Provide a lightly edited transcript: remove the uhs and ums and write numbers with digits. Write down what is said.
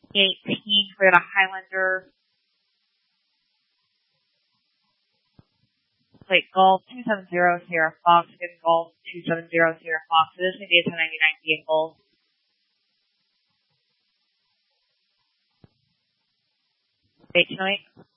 18 for the Highlander. Plate Golf 270 Sierra Fox and Golf 270 Sierra Fox. This is going to be a 1099 vehicle. Date tonight.